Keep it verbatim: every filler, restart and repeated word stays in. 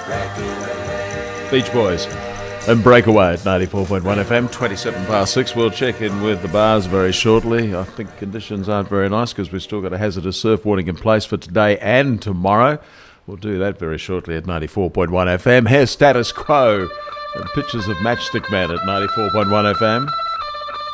Beach Boys and Breakaway at ninety-four point one F M, twenty-seven past six. We'll check in with the bars very shortly. I think conditions aren't very nice because we've still got a hazardous surf warning in place for today and tomorrow. We'll do that very shortly at ninety-four point one F M. Here's Status Quo and pictures of Matchstick Man at ninety-four point one F M.